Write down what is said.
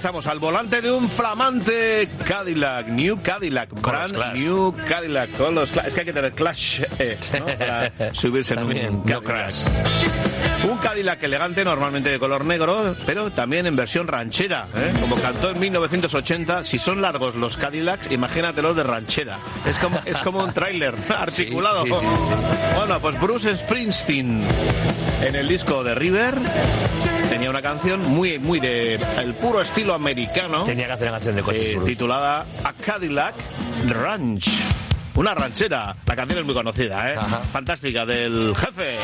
estamos al volante de un flamante Cadillac, New Cadillac, brand New Cadillac, con los es que hay que tener Clash, ¿no? Para subirse también, en un Cadillac. No Crash. Un Cadillac elegante, normalmente de color negro, pero también en versión ranchera, como cantó en 1980. Si son largos los Cadillacs, imagínatelos de ranchera. Es como un tráiler articulado. Sí. Bueno, pues Bruce Springsteen, en el disco de River, tenía una canción muy de el puro estilo americano. Tenía que hacer una canción de coches, titulada A Cadillac Ranch. Una ranchera. La canción es muy conocida, Fantástica, del Jefe.